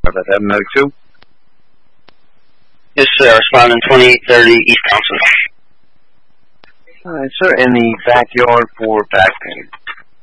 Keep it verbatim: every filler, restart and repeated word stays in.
for that seven oh two. Yes, sir. Responding twenty-eight thirty East Thompson. Alright, sir. In the backyard for back pain.